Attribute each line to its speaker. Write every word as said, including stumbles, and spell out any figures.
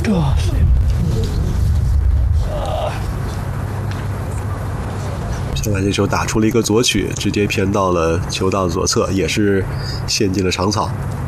Speaker 1: 现在这球打出了一个左曲，直接偏到了球道左侧，也是陷进了长草。